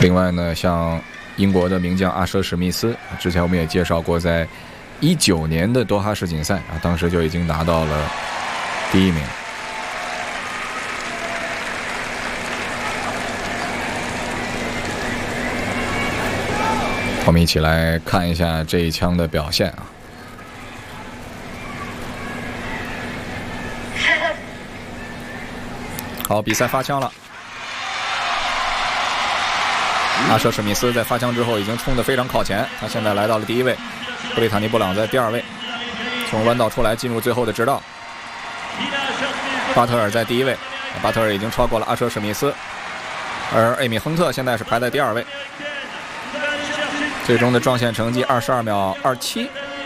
另外呢，像英国的名将阿舍史密斯，之前我们也介绍过，在19年的多哈世锦赛当时就已经拿到了第1名。我们一起来看一下这一枪的表现啊。好，比赛发枪了。阿舍史密斯在发枪之后已经冲得非常靠前，他现在来到了第1位，布里塔尼·布朗在第2位，从弯道出来进入最后的直道。巴特尔在第1位，巴特尔已经超过了阿舍史密斯，而艾米·亨特现在是排在第2位。最终的撞线成绩22秒27。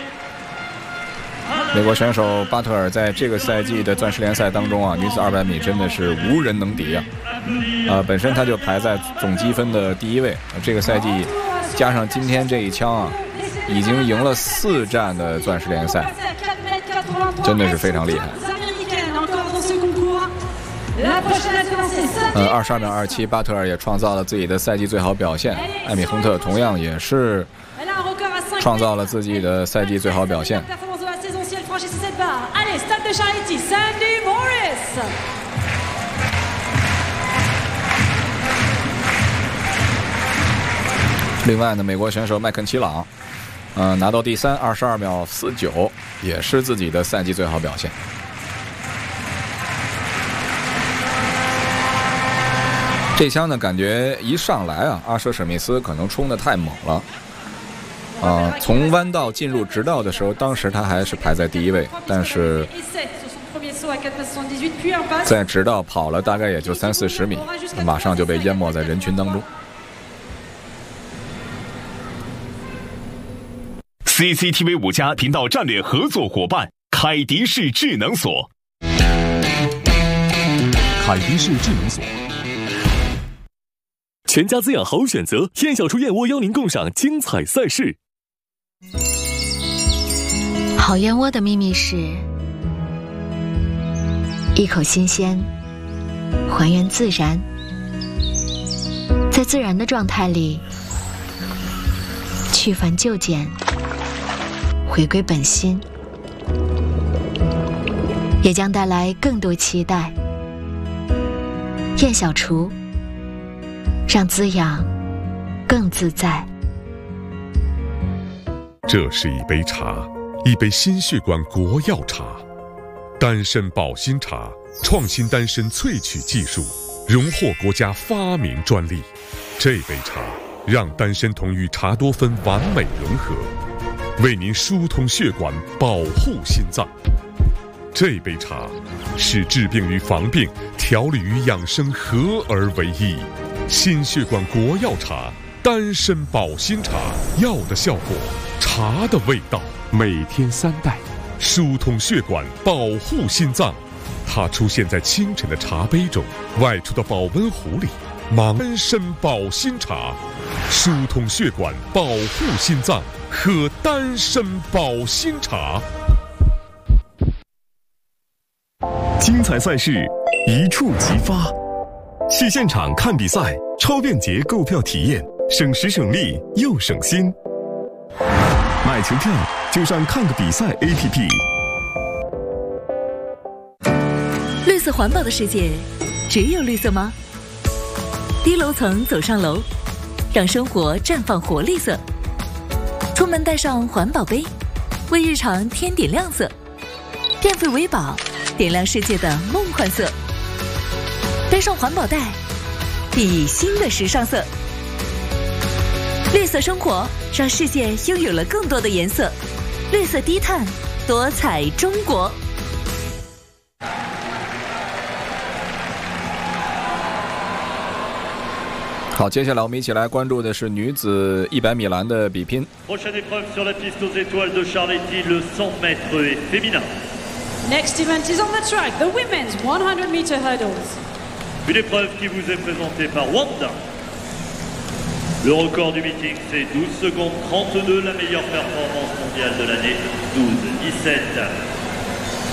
美国选手巴特尔在这个赛季的钻石联赛当中啊，女子200米真的是无人能敌啊！本身他就排在总积分的第1位，这个赛季加上今天这一枪啊，已经赢了4战的钻石联赛，真的是非常厉害。22秒27，巴特尔也创造了自己的赛季最好表现。艾米·亨特同样也是创造了自己的赛季最好表现。另外呢，美国选手麦肯齐朗，拿到第3，22秒49，也是自己的赛季最好表现。这枪呢，感觉一上来啊，阿舍史密斯可能冲得太猛了。从弯道进入直道的时候，当时他还是排在第1位，但是在直道跑了大概也就30-40米，马上就被淹没在人群当中。 CCTV 5家频道战略合作伙伴凯迪士智能锁。 凯迪士智能锁， 全家滋养好选择，燕小厨燕窝邀您共赏精彩赛事。 好燕窝的秘密是一口新鲜，还原自然，在自然的状态里去繁就简，回归本心，也将带来更多期待。燕小厨，让滋养更自在。 这是一杯茶，一杯心血管国药茶，丹参保心茶，创新丹参萃取技术，荣获国家发明专利。这杯茶让丹参酮与茶多酚完美融合，为您疏通血管，保护心脏。这杯茶使治病与防病、调理与养生合而为一。心血管国药茶，丹参保心茶，药的效果，茶的味道，每天3袋，疏通血管，保护心脏。它出现在清晨的茶杯中，外出的保温壶里。丹参保心茶，疏通血管，保护心脏，喝丹参保心茶。 精彩赛事一触即发，去现场看比赛，超便捷购票体验，省时省力又省心。买球票就上看个比赛 APP。 绿色环保的世界，只有绿色吗？低楼层走上楼，让生活绽放活力色。出门带上环保杯，为日常添点亮色。电费为宝，点亮世界的梦幻色。背上环保袋，熠熠新的时尚色。绿色生活，让世界拥有了更多的颜色。绿色低碳，多彩中国。 好，接下来我们一起来关注的是女子100米栏的比拼。 Prochaine épreuve sur la piste aux étoiles de Charletti, le 100 mètres féminin. Next event is on the track, the women's 100-meter hurdles. Une épreuve qui vous est présentée par Wanda. Le record du meeting, c'est 12 secondes 32, la meilleure performance mondiale de l'année, 12-17.